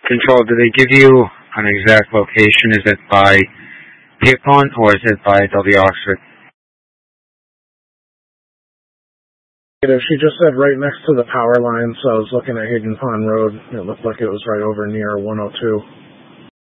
Control, do they give you an exact location? Is it by Pierpont or is it by W. Oxford? She just said right next to the power line, so I was looking at Hayden Pond Road. It looked like it was right over near 102.